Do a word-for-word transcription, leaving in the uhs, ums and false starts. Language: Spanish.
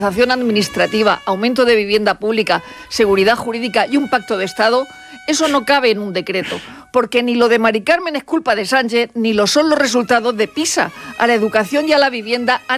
administrativa, aumento de vivienda pública, seguridad jurídica y un pacto de Estado, eso no cabe en un decreto, porque ni lo de Mari Carmen es culpa de Sánchez, ni lo son los resultados de PISA. A la educación y a la vivienda han